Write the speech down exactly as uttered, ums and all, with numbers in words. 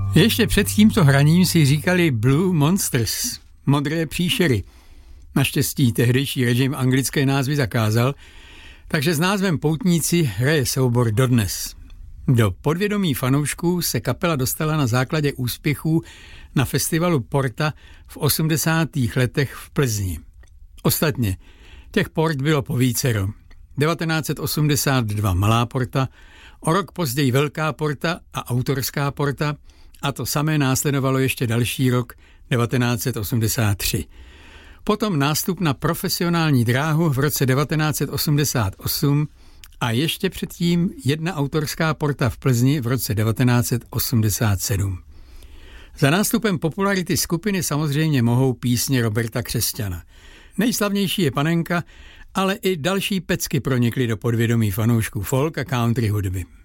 Ještě před tímto hraním si říkali Blue Monsters, modré příšery. Naštěstí tehdejší režim anglické názvy zakázal, takže s názvem Poutníci hraje soubor dodnes. Do podvědomí fanoušků se kapela dostala na základě úspěchů na festivalu Porta v osmdesátých letech v Plzni. Ostatně, těch port bylo povícero. devatenáct set osmdesát dva Malá porta, o rok později Velká porta a Autorská porta, a to samé následovalo ještě další rok, devatenáct set osmdesát tři. Potom nástup na profesionální dráhu v roce devatenáct set osmdesát osm a ještě předtím jedna autorská porta v Plzni v roce devatenáct set osmdesát sedm. Za nástupem popularity skupiny samozřejmě mohou písně Roberta Křesťana. Nejslavnější je Panenka, ale i další pecky pronikly do podvědomí fanoušků folk a country hudby.